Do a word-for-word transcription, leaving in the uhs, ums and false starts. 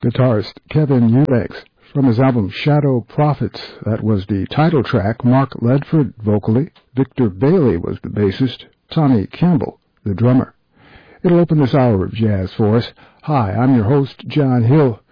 guitarist Kevin Eubanks. From his album Shadow Prophets, that was the title track. Mark Ledford vocally, Victor Bailey was the bassist, Sonny Campbell the drummer. It'll open this hour of jazz for us. Hi, I'm your host, John Hill.